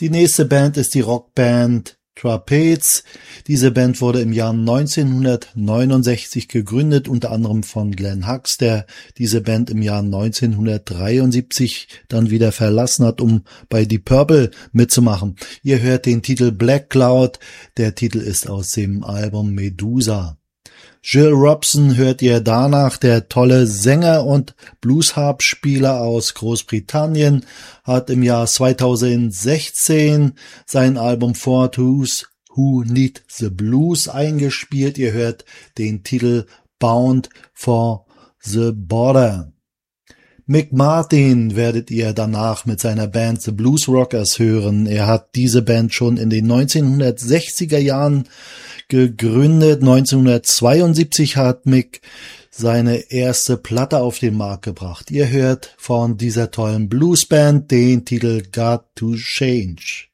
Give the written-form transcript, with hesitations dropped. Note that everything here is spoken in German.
Die nächste Band ist die Rockband Trapeze. Diese Band wurde im Jahr 1969 gegründet, unter anderem von Glenn Hughes, der diese Band im Jahr 1973 dann wieder verlassen hat, um bei Deep Purple mitzumachen. Ihr hört den Titel Black Cloud. Der Titel ist aus dem Album Medusa. Gil Robson hört ihr danach, der tolle Sänger und Bluesharp-Spieler aus Großbritannien, hat im Jahr 2016 sein Album For Those Who Need the Blues eingespielt. Ihr hört den Titel Bound for the Border. Mick Martin werdet ihr danach mit seiner Band The Blues Rockers hören. Er hat diese Band schon in den 1960er Jahren gegründet. 1972 hat Mick seine erste Platte auf den Markt gebracht. Ihr hört von dieser tollen Bluesband den Titel Got to Change.